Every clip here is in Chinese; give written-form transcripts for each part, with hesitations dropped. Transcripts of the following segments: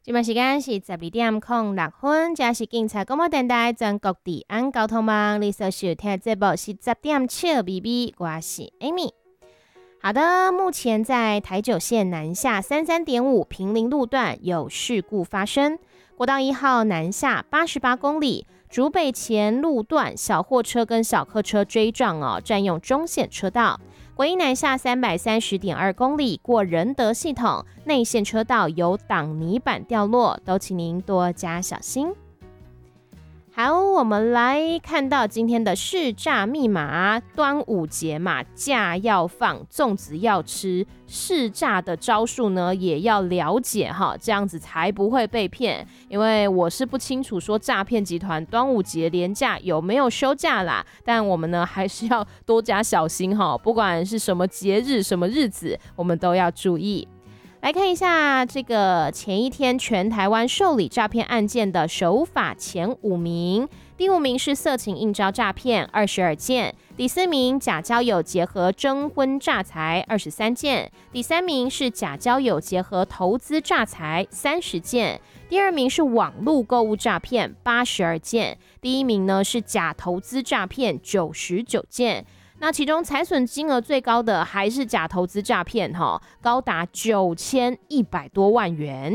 现在时间是12:06，这是警察广播电台全国治安交通网。你所收听的节目是10点笑咪咪，我是 Amy。好的，目前在台九线南下33.5平林路段有事故发生，国道1号南下88公里，竹北前路段小货车跟小客车追撞占用中线车道。国一南下330.2公里，过仁德系统内线车道有挡泥板掉落，都请您多加小心。好，我们来看到今天的市诈密码，端午节嘛，假要放，粽子要吃，市诈的招数呢也要了解哈，这样子才不会被骗。因为我是不清楚说诈骗集团端午节连假有没有休假啦，但我们呢还是要多加小心哈，不管是什么节日、什么日子，我们都要注意。来看一下这个前一天全台湾受理诈骗案件的首法前5名，第5名是色情应招诈骗22件，第4名假交友结合征婚诈财23件，第3名是假交友结合投资诈财30件，第2名是网络购物诈骗82件，第1名呢是假投资诈骗99件。那其中财损金额最高的还是假投资诈骗高达9100多万元。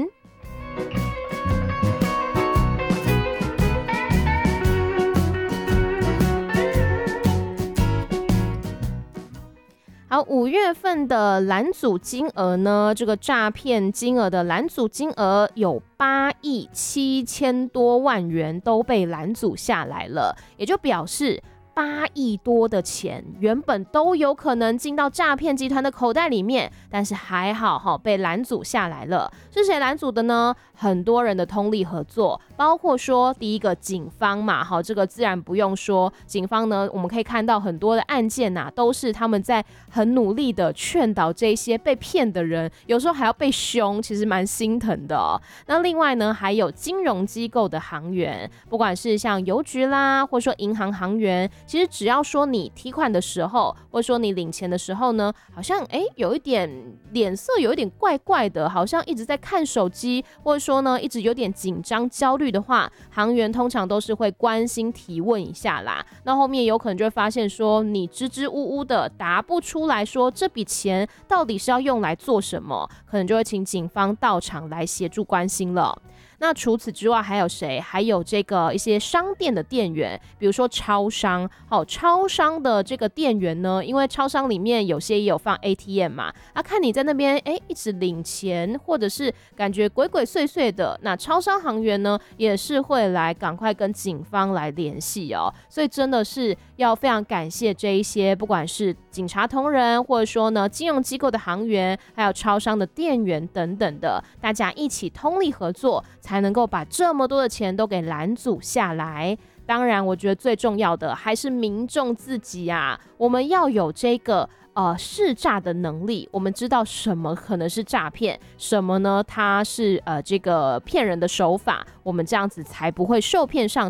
好，5月份的拦阻金额呢，这个诈骗金额的拦阻金额有8亿7千多万元都被拦阻下来了，也就表示8亿多的钱原本都有可能进到诈骗集团的口袋里面，但是还好被拦阻下来了。是谁拦阻的呢？很多人的通力合作，包括说第一个警方嘛，这个自然不用说，警方呢我们可以看到很多的案件都是他们在很努力的劝导这些被骗的人，有时候还要被凶，其实蛮心疼的那另外呢还有金融机构的行员，不管是像邮局啦，或者说银行行员，其实只要说你提款的时候，或者说你领钱的时候呢，好像有一点脸色有一点怪怪的，好像一直在看手机，或者说呢一直有点紧张焦虑的话，行员通常都是会关心提问一下啦。那后面有可能就会发现说你支支吾吾的答不出来说这笔钱到底是要用来做什么，可能就会请警方到场来协助关心了。那除此之外还有谁？还有这个一些商店的店员，比如说超商超商的这个店员呢，因为超商里面有些也有放 ATM 嘛，看你在那边一直领钱，或者是感觉鬼鬼祟祟的，那超商行员呢也是会来赶快跟警方来联系所以真的是要非常感谢这一些不管是警察同仁，或者说呢金融机构的行员，还有超商的店员等等的，大家一起通力合作，才能够把这么多的钱都给拦阻下来。当然我觉得最重要的还是民众自己我们要有这个识诈的能力，我们知道什么可能是诈骗，什么呢它是这个骗人的手法，我们这样子才不会受骗上